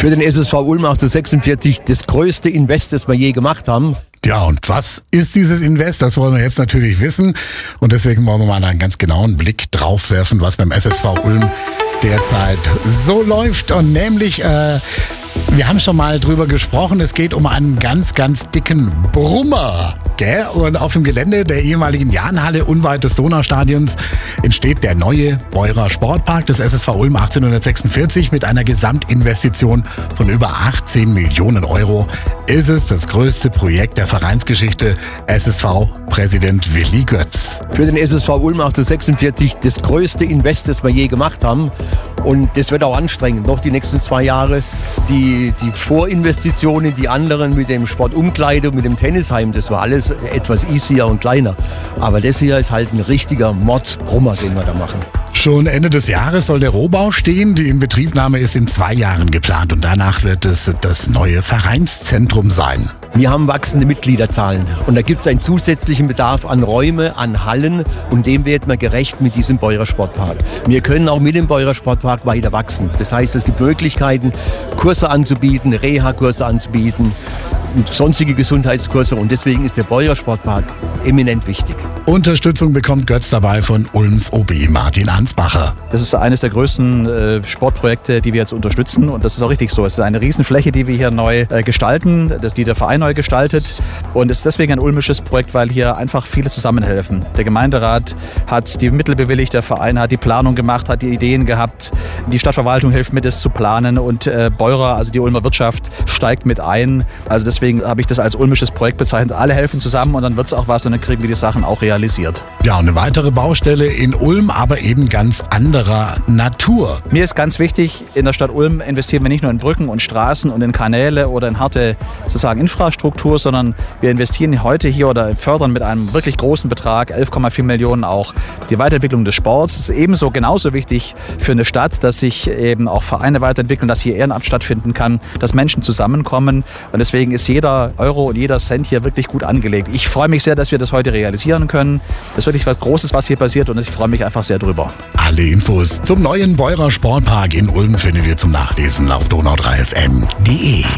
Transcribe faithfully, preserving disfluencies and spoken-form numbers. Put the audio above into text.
Für den S S V Ulm achtzehnhundertsechsundvierzig das größte Invest, das wir je gemacht haben. Ja, und was ist dieses Invest? Das wollen wir jetzt natürlich wissen. Und deswegen wollen wir mal einen ganz genauen Blick drauf werfen, was beim S S V Ulm derzeit so läuft. Und nämlich, äh, wir haben schon mal drüber gesprochen, es geht um einen ganz, ganz dicken Brummer. Gell? Und auf dem Gelände der ehemaligen Jahnhalle unweit des Donaustadions entsteht der neue Beurer Sportpark des S S V Ulm achtzehnhundertsechsundvierzig mit einer Gesamtinvestition von über achtzehn Millionen Euro. Ist es das größte Projekt der Vereinsgeschichte? S S V-Präsident Willi Götz. Für den S S V Ulm achtzehnhundertsechsundvierzig das größte Invest, das wir je gemacht haben. Und das wird auch anstrengend, noch die nächsten zwei Jahre. Die, die Vorinvestitionen, die anderen mit dem Sportumkleide und mit dem Tennisheim, das war alles etwas easier und kleiner. Aber das hier ist halt ein richtiger Mordsbrummer, den wir da machen. Schon Ende des Jahres soll der Rohbau stehen. Die Inbetriebnahme ist in zwei Jahren geplant und danach wird es das neue Vereinszentrum sein. Wir haben wachsende Mitgliederzahlen und da gibt es einen zusätzlichen Bedarf an Räume, an Hallen und dem wird man gerecht mit diesem Beurer Sportpark. Wir können auch mit dem Beurer Sportpark weiter wachsen. Das heißt, es gibt Möglichkeiten, Kurse anzubieten, Reha-Kurse anzubieten, sonstige Gesundheitskurse und deswegen ist der Beurer Sportpark eminent wichtig. Unterstützung bekommt Götz dabei von Ulms O B Martin Ansbacher. Das ist eines der größten äh, Sportprojekte, die wir jetzt unterstützen und das ist auch richtig so. Es ist eine Riesenfläche, die wir hier neu äh, gestalten, das die der Verein neu gestaltet und es ist deswegen ein ulmisches Projekt, weil hier einfach viele zusammenhelfen. Der Gemeinderat hat die Mittel bewilligt, der Verein hat die Planung gemacht, hat die Ideen gehabt, die Stadtverwaltung hilft mit, es zu planen und äh, Beurer, also die Ulmer Wirtschaft, steigt mit ein. Also deswegen habe ich das als ulmisches Projekt bezeichnet. Alle helfen zusammen und dann wird es auch was und dann kriegen wir die Sachen auch realisiert. Ja, und eine weitere Baustelle in Ulm, aber eben ganz anderer Natur. Mir ist ganz wichtig, in der Stadt Ulm investieren wir nicht nur in Brücken und Straßen und in Kanäle oder in harte sozusagen Infrastruktur, sondern wir investieren heute hier oder fördern mit einem wirklich großen Betrag, elf Komma vier Millionen auch, die Weiterentwicklung des Sports. Es ist ebenso genauso wichtig für eine Stadt, dass sich eben auch Vereine weiterentwickeln, dass hier Ehrenamt stattfinden kann, dass Menschen zusammenkommen und deswegen ist jeder Euro und jeder Cent hier wirklich gut angelegt. Ich freue mich sehr, dass wir das heute realisieren können. Das ist wirklich was Großes, was hier passiert und ich freue mich einfach sehr drüber. Alle Infos zum neuen Beurer Sportpark in Ulm findet ihr zum Nachlesen auf donau drei f m punkt de.